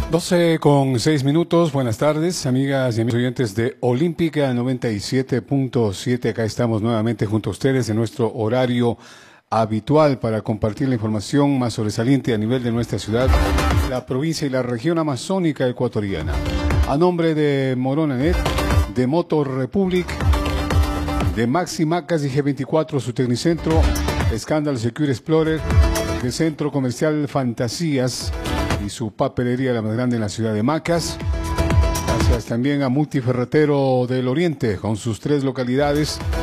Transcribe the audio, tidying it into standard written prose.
12:06. Buenas tardes, amigas y amigos oyentes de Olímpica 97.7. Acá estamos nuevamente junto a ustedes en nuestro horario habitual para compartir la información más sobresaliente a nivel de nuestra ciudad, la provincia y la región amazónica ecuatoriana. A nombre de Moronanet, de Motor Republic, de Maxi Macas y G24, su tecnicentro, Scandal Secure Explorer, de Centro Comercial Fantasías y su papelería, la más grande en la ciudad de Macas. Gracias también a Multiferretero del Oriente, con sus 3 localidades